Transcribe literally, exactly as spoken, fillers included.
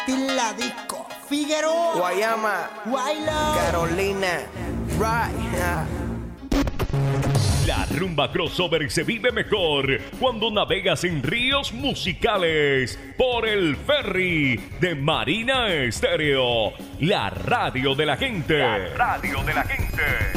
La disco, Figueroa, Guayama, Guaylo, Carolina, right. La rumba crossover se vive mejor cuando navegas en ríos musicales por el ferry de Marina Estéreo, la radio de la gente. La radio de la gente.